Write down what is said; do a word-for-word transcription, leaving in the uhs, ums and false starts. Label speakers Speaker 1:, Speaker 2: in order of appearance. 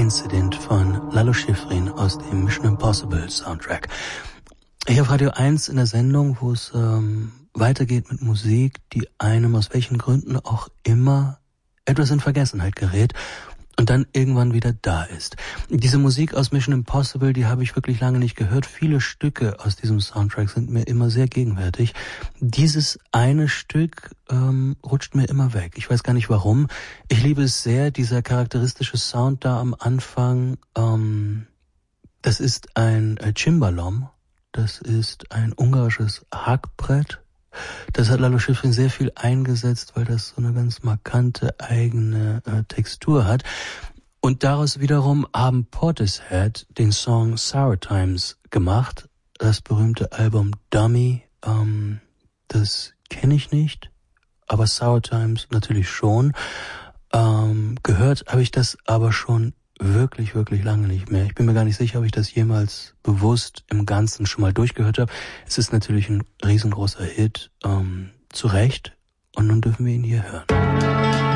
Speaker 1: Incident von Lalo Schifrin aus dem Mission Impossible Soundtrack. Hier auf Radio eins in der Sendung, wo es ähm, weitergeht mit Musik, die einem aus welchen Gründen auch immer etwas in Vergessenheit gerät und dann irgendwann wieder da ist. Diese Musik aus Mission Impossible, die habe ich wirklich lange nicht gehört. Viele Stücke aus diesem Soundtrack sind mir immer sehr gegenwärtig. Dieses eine Stück ähm, rutscht mir immer weg. Ich weiß gar nicht warum. Ich liebe es sehr, dieser charakteristische Sound da am Anfang. Ähm, das ist ein äh, Cimbalom. Das ist ein ungarisches Hackbrett. Das hat Lalo Schifrin sehr viel eingesetzt, weil das so eine ganz markante eigene äh, Textur hat. Und daraus wiederum haben Portishead den Song Sour Times gemacht. Das berühmte Album Dummy, ähm, das kenne ich nicht, aber Sour Times natürlich schon. Ähm, gehört habe ich das aber schon wirklich, wirklich lange nicht mehr. Ich bin mir gar nicht sicher, ob ich das jemals bewusst im Ganzen schon mal durchgehört habe. Es ist natürlich ein riesengroßer Hit, ähm, zu Recht. Und nun dürfen wir ihn hier hören.